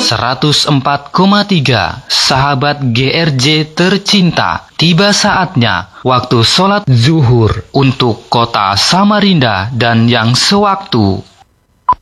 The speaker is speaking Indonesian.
104,3 Sahabat GRJ tercinta, tiba saatnya waktu sholat zuhur untuk kota Samarinda dan yang sewaktu.